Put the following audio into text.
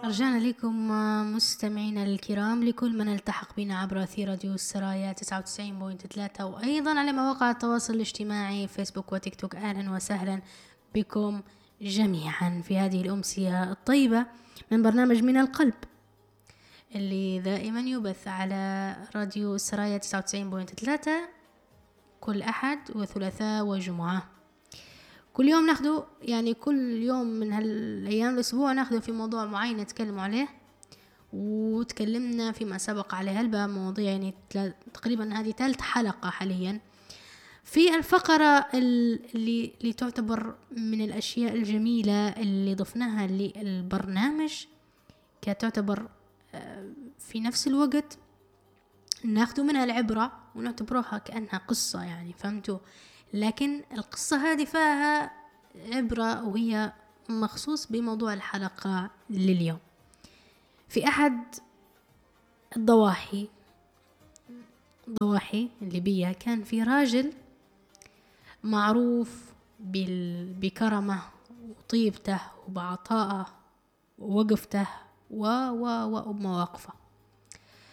رجعنا لكم مستمعينا الكرام، لكل من التحق بنا عبر أثير راديو السرايا 99.3 وأيضا على مواقع التواصل الاجتماعي فيسبوك وتيك توك. أهلا وسهلا بكم جميعا في هذه الأمسية الطيبة من برنامج من القلب اللي دائما يبث على راديو السرايا 99.3 كل أحد وثلاثاء وجمعة. كل يوم ناخده، يعني كل يوم من هالأيام الأسبوع ناخده في موضوع معين نتكلم عليه، وتكلمنا فيما سبق على هالباب مواضيع، يعني تقريبا هذه ثالث حلقة حاليا في الفقرة اللي تعتبر من الأشياء الجميلة اللي ضفناها للبرنامج، كتعتبر في نفس الوقت ناخده منها العبرة ونعتبروها كأنها قصة، يعني فهمتوا؟ لكن القصة هذه فيها عبرة وهي مخصوص بموضوع الحلقة لليوم. في أحد الضواحي الليبية كان في راجل معروف بكرمه وطيبته وبعطائه ووقفته وبمواقفه.